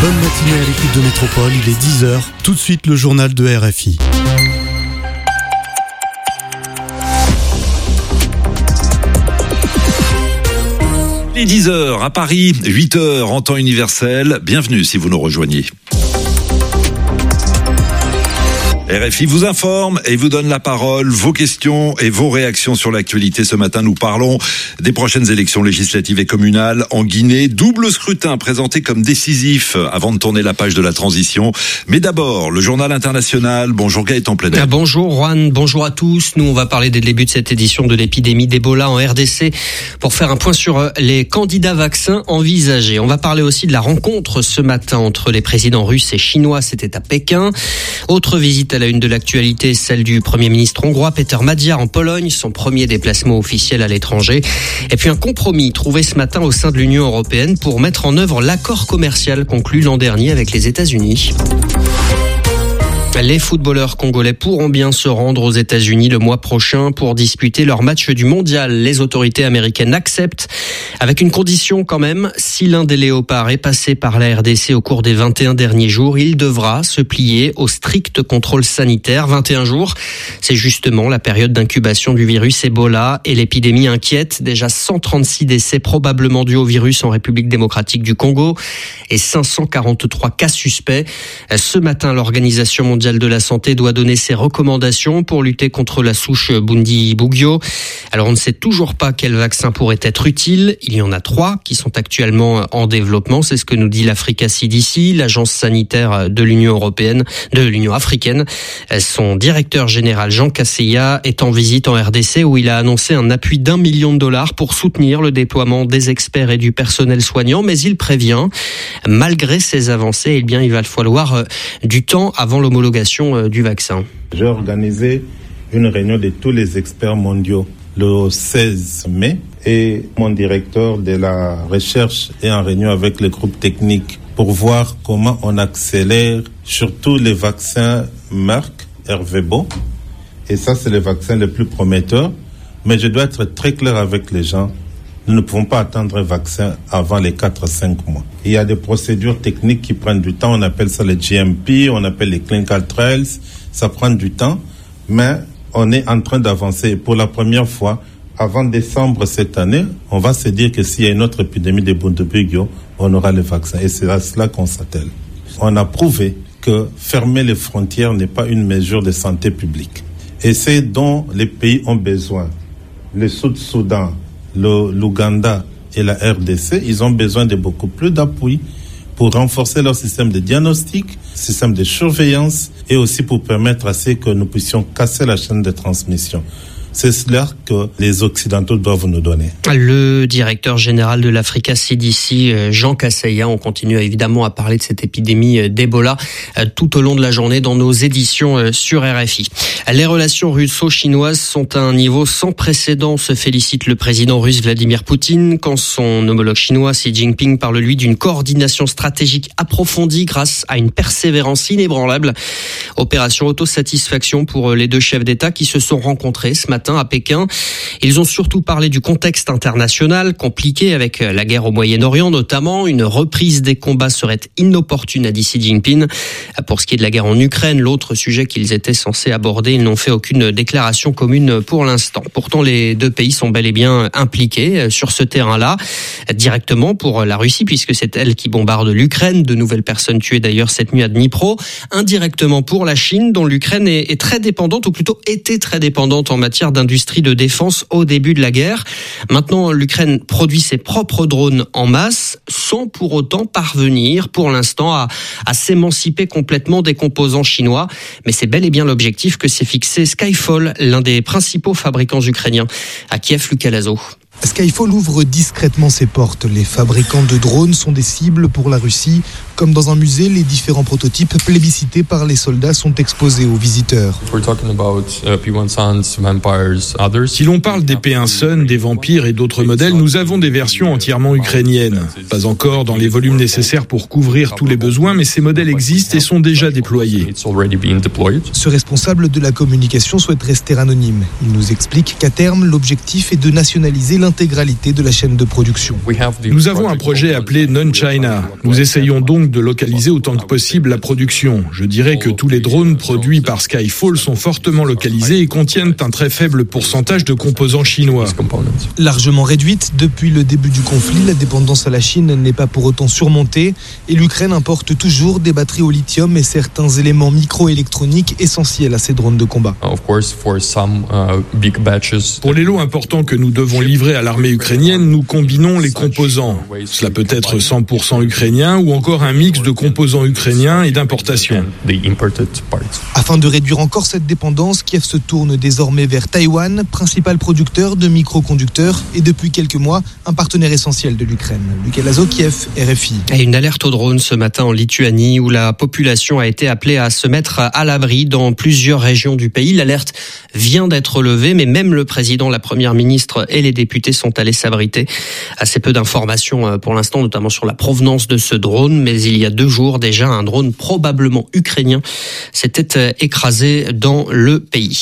Bonne matinée à l'écoute de Métropole, il est 10h. Tout de suite, le journal de RFI. Il est 10h à Paris, 8h en temps universel. Bienvenue si vous nous rejoignez. RFI vous informe et vous donne la parole, vos questions et vos réactions sur l'actualité. Ce matin, nous parlons des prochaines élections législatives et communales en Guinée. Double scrutin présenté comme décisif avant de tourner la page de la transition. Mais d'abord, le journal international. Bonjour Gaëtan Plenel. Bonjour Juan, bonjour à tous. Nous, on va parler dès le début de cette édition de l'épidémie d'Ebola en RDC pour faire un point sur les candidats vaccins envisagés. On va parler aussi de la rencontre ce matin entre les présidents russes et chinois. C'était à Pékin. Autre visite à la une de l'actualité, celle du Premier ministre hongrois Péter Magyar en Pologne, son premier déplacement officiel à l'étranger. Et puis un compromis trouvé ce matin au sein de l'Union européenne pour mettre en œuvre l'accord commercial conclu l'an dernier avec les États-Unis. Les footballeurs congolais pourront bien se rendre aux États-Unis le mois prochain pour disputer leur match du mondial. Les autorités américaines acceptent, avec une condition quand même. Si l'un des léopards est passé par la RDC au cours des 21 derniers jours, il devra se plier au strict contrôle sanitaire. 21 jours, c'est justement la période d'incubation du virus Ebola et l'épidémie inquiète. Déjà 136 décès probablement dus au virus en République démocratique du Congo et 543 cas suspects. Ce matin, l'Organisation mondiale de la santé doit donner ses recommandations pour lutter contre la souche Bundibugyo. Alors on ne sait toujours pas quel vaccin pourrait être utile. Il y en a 3 qui sont actuellement en développement. C'est ce que nous dit l'Africa CDC, l'agence sanitaire de l'Union européenne, de l'Union africaine. Son directeur général Jean Kaseya est en visite en RDC où il a annoncé un appui d'$1 million pour soutenir le déploiement des experts et du personnel soignant. Mais il prévient, malgré ces avancées, il va falloir du temps avant l'homologation du vaccin. J'ai organisé une réunion de tous les experts mondiaux le 16 mai et mon directeur de la recherche est en réunion avec le groupe technique pour voir comment on accélère surtout les vaccins Merck, Ervebo. Et ça, c'est le vaccin le plus prometteur. Mais je dois être très clair avec les gens. Nous ne pouvons pas attendre un vaccin avant les 4-5 mois. Il y a des procédures techniques qui prennent du temps. On appelle ça les GMP, on appelle les Clinical Trials. Ça prend du temps, mais on est en train d'avancer. Et pour la première fois, avant décembre cette année, on va se dire que s'il y a une autre épidémie de Bundibugyo, on aura le vaccin. Et c'est à cela qu'on s'attelle. On a prouvé que fermer les frontières n'est pas une mesure de santé publique. Et c'est dont les pays ont besoin. Le Sud-Soudan, l'Ouganda et la RDC, ils ont besoin de beaucoup plus d'appui pour renforcer leur système de diagnostic, système de surveillance et aussi pour permettre à ce que nous puissions casser la chaîne de transmission. C'est cela que les Occidentaux doivent nous donner. Le directeur général de l'Africa CDC, Jean Kaseya, on continue évidemment à parler de cette épidémie d'Ebola tout au long de la journée dans nos éditions sur RFI. Les relations russo-chinoises sont à un niveau sans précédent, se félicite le président russe Vladimir Poutine, quand son homologue chinois Xi Jinping parle lui d'une coordination stratégique approfondie grâce à une persévérance inébranlable. Opération autosatisfaction pour les deux chefs d'État qui se sont rencontrés ce matin à Pékin. Ils ont surtout parlé du contexte international compliqué avec la guerre au Moyen-Orient notamment. Une reprise des combats serait inopportune, a dit Xi Jinping. Pour ce qui est de la guerre en Ukraine, l'autre sujet qu'ils étaient censés aborder, ils n'ont fait aucune déclaration commune pour l'instant. Pourtant, les deux pays sont bel et bien impliqués sur ce terrain-là, directement pour la Russie, puisque c'est elle qui bombarde l'Ukraine. De nouvelles personnes tuées d'ailleurs cette nuit à Dnipro. Indirectement pour la Chine, dont l'Ukraine est très dépendante, ou plutôt était très dépendante en matière d'industrie de défense au début de la guerre. Maintenant, l'Ukraine produit ses propres drones en masse, sans pour autant parvenir, pour l'instant, à s'émanciper complètement des composants chinois. Mais c'est bel et bien l'objectif que s'est fixé Skyfall, l'un des principaux fabricants ukrainiens. À Kiev, Lucas Lazo. Skyfall ouvre discrètement ses portes. Les fabricants de drones sont des cibles pour la Russie. Comme dans un musée, les différents prototypes plébiscités par les soldats sont exposés aux visiteurs. Si l'on parle des P1 Sun, des Vampires et d'autres modèles, nous avons des versions entièrement ukrainiennes. Pas encore dans les volumes nécessaires pour couvrir tous les besoins, mais ces modèles existent et sont déjà déployés. Ce responsable de la communication souhaite rester anonyme. Il nous explique qu'à terme, l'objectif est de nationaliser l'intégralité de la chaîne de production. Nous avons un projet appelé Non-China. Nous essayons donc de localiser autant que possible la production. Je dirais que tous les drones produits par Skyfall sont fortement localisés et contiennent un très faible pourcentage de composants chinois. Largement réduite depuis le début du conflit, la dépendance à la Chine n'est pas pour autant surmontée et l'Ukraine importe toujours des batteries au lithium et certains éléments microélectroniques essentiels à ces drones de combat. Pour les lots importants que nous devons livrer à l'armée ukrainienne, nous combinons les composants. Cela peut être 100% ukrainien ou encore un mix de composants ukrainiens et d'importation. Afin de réduire encore cette dépendance, Kiev se tourne désormais vers Taïwan, principal producteur de microconducteurs et depuis quelques mois, un partenaire essentiel de l'Ukraine. Lucas Lazo, Kiev, RFI. Et une alerte au drone ce matin en Lituanie où la population a été appelée à se mettre à l'abri dans plusieurs régions du pays. L'alerte vient d'être levée, mais même le président, la première ministre et les députés sont allés s'abriter. Assez peu d'informations pour l'instant, notamment sur la provenance de ce drone, mais il y a 2 jours déjà, un drone probablement ukrainien s'était écrasé dans le pays.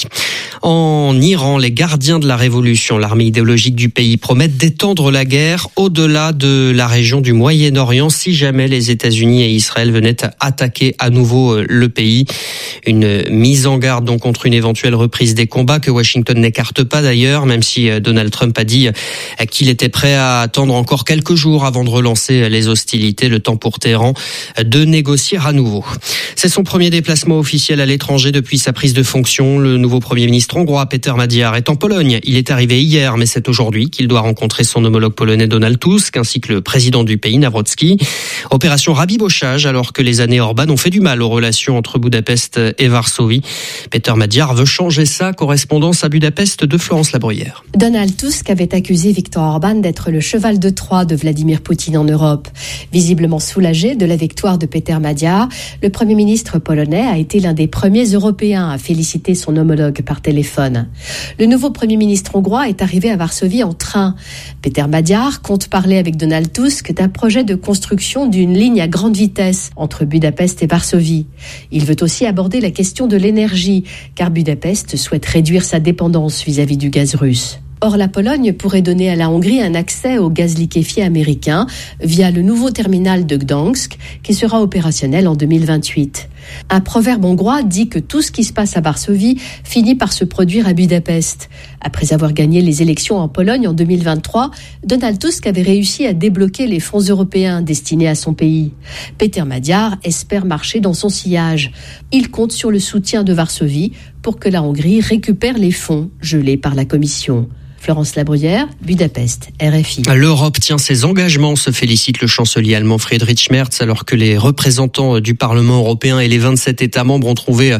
En Iran, les gardiens de la révolution, l'armée idéologique du pays, promettent d'étendre la guerre au-delà de la région du Moyen-Orient si jamais les États-Unis et Israël venaient attaquer à nouveau le pays. Une mise en garde donc contre une éventuelle reprise des combats que Washington n'écarte pas d'ailleurs, même si Donald Trump a dit qu'il était prêt à attendre encore quelques jours avant de relancer les hostilités, le temps pour Téhéran de négocier à nouveau. C'est son premier déplacement officiel à l'étranger depuis sa prise de fonction. Le nouveau Premier ministre hongrois, Péter Magyar, est en Pologne. Il est arrivé hier, mais c'est aujourd'hui qu'il doit rencontrer son homologue polonais Donald Tusk, ainsi que le président du pays, Nawrocki. Opération rabibochage, alors que les années Orban ont fait du mal aux relations entre Budapest et Varsovie. Péter Magyar veut changer ça. Correspondance à Budapest de Florence Labruyère. Donald Tusk avait accusé Viktor Orban d'être le cheval de Troie de Vladimir Poutine en Europe. Visiblement soulagé de la victoire de Péter Magyar, le Premier ministre polonais a été l'un des premiers Européens à féliciter son homologue par téléphone. Le nouveau Premier ministre hongrois est arrivé à Varsovie en train. Péter Magyar compte parler avec Donald Tusk d'un projet de construction d'une ligne à grande vitesse entre Budapest et Varsovie. Il veut aussi aborder la question de l'énergie, car Budapest souhaite réduire sa dépendance vis-à-vis du gaz russe. Or, la Pologne pourrait donner à la Hongrie un accès au gaz liquéfié américain via le nouveau terminal de Gdansk qui sera opérationnel en 2028. Un proverbe hongrois dit que tout ce qui se passe à Varsovie finit par se produire à Budapest. Après avoir gagné les élections en Pologne en 2023, Donald Tusk avait réussi à débloquer les fonds européens destinés à son pays. Péter Magyar espère marcher dans son sillage. Il compte sur le soutien de Varsovie pour que la Hongrie récupère les fonds gelés par la Commission. Florence Labruyère, Budapest, RFI. L'Europe tient ses engagements, se félicite le chancelier allemand Friedrich Merz, alors que les représentants du Parlement européen et les 27 États membres ont trouvé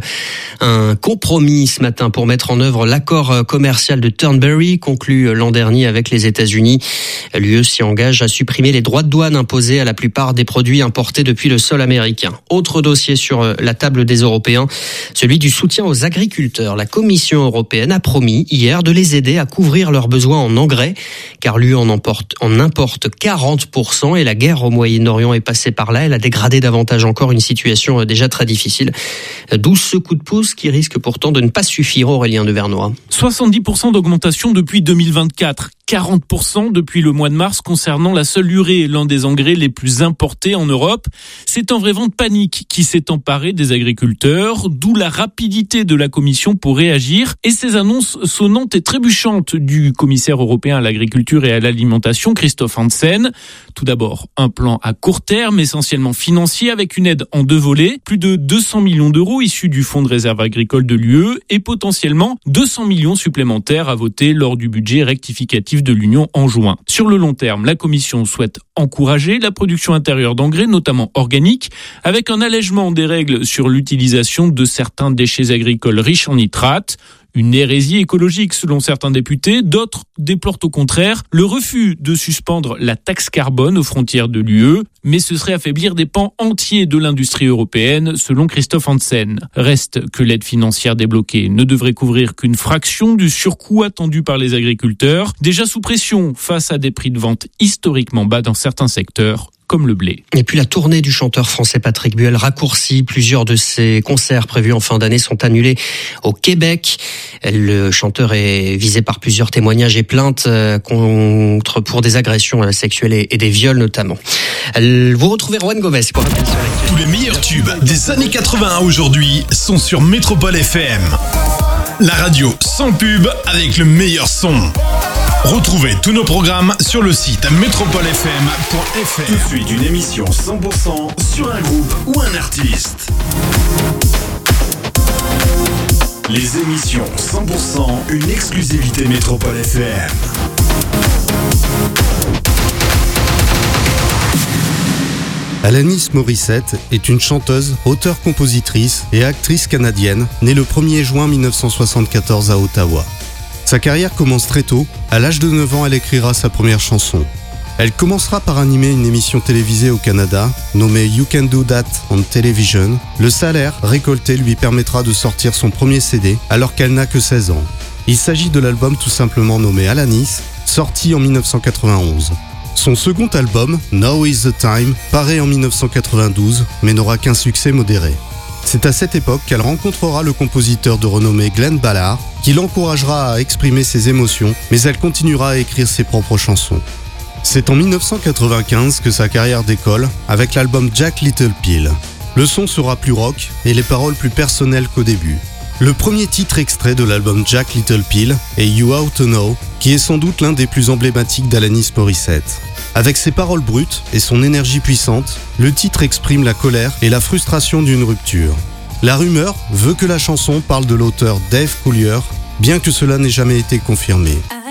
un compromis ce matin pour mettre en œuvre l'accord commercial de Turnberry, conclu l'an dernier avec les États-Unis. L'UE s'y engage à supprimer les droits de douane imposés à la plupart des produits importés depuis le sol américain. Autre dossier sur la table des Européens, celui du soutien aux agriculteurs. La Commission européenne a promis hier de les aider à couvrir leurs besoins en engrais, car l'UE en importe 40% et la guerre au Moyen-Orient est passée par là. Elle a dégradé davantage encore une situation déjà très difficile. D'où ce coup de pouce qui risque pourtant de ne pas suffire, Aurélien Devernois. 70% d'augmentation depuis 2024. 40% depuis le mois de mars concernant la seule urée, l'un des engrais les plus importés en Europe. C'est un vrai vent de panique qui s'est emparé des agriculteurs, d'où la rapidité de la Commission pour réagir et ces annonces sonnantes et trébuchantes du commissaire européen à l'agriculture et à l'alimentation, Christophe Hansen. Tout d'abord, un plan à court terme, essentiellement financier, avec une aide en 2 volets, plus de 200 millions d'euros issus du Fonds de réserve agricole de l'UE et potentiellement 200 millions supplémentaires à voter lors du budget rectificatif de l'Union en juin. Sur le long terme, la Commission souhaite encourager la production intérieure d'engrais, notamment organiques, avec un allègement des règles sur l'utilisation de certains déchets agricoles riches en nitrates. Une hérésie écologique selon certains députés, d'autres déplorent au contraire le refus de suspendre la taxe carbone aux frontières de l'UE, mais ce serait affaiblir des pans entiers de l'industrie européenne selon Christophe Hansen. Reste que l'aide financière débloquée ne devrait couvrir qu'une fraction du surcoût attendu par les agriculteurs, déjà sous pression face à des prix de vente historiquement bas dans certains secteurs. comme le blé. Et puis la tournée du chanteur français Patrick Buel raccourcie. Plusieurs de ses concerts prévus en fin d'année sont annulés au Québec. Le chanteur est visé par plusieurs témoignages et plaintes pour des agressions sexuelles et des viols notamment. Vous retrouvez Rowan Gomez pour un rappel sur l'actualité. Tous les meilleurs tubes des années 80 à aujourd'hui sont sur Métropole FM. La radio sans pub avec le meilleur son. Retrouvez tous nos programmes sur le site metropolefm.fr. Tout de suite, une émission 100% sur un groupe ou un artiste. Les émissions 100%, une exclusivité Métropole FM. Alanis Morissette est une chanteuse, auteure-compositrice et actrice canadienne, née le 1er juin 1974 à Ottawa. Sa carrière commence très tôt. À l'âge de 9 ans, elle écrira sa première chanson. Elle commencera par animer une émission télévisée au Canada, nommée You Can Do That on Television. Le salaire récolté lui permettra de sortir son premier CD alors qu'elle n'a que 16 ans. Il s'agit de l'album tout simplement nommé Alanis, sorti en 1991. Son second album, Now Is The Time, paraît en 1992, mais n'aura qu'un succès modéré. C'est à cette époque qu'elle rencontrera le compositeur de renommée Glenn Ballard, qui l'encouragera à exprimer ses émotions, mais elle continuera à écrire ses propres chansons. C'est en 1995 que sa carrière décolle, avec l'album Jack Little Pill. Le son sera plus rock et les paroles plus personnelles qu'au début. Le premier titre extrait de l'album Jack Little Pill est You Ought to Know, qui est sans doute l'un des plus emblématiques d'Alanis Morissette. Avec ses paroles brutes et son énergie puissante, le titre exprime la colère et la frustration d'une rupture. La rumeur veut que la chanson parle de l'auteur Dave Coulier, bien que cela n'ait jamais été confirmé.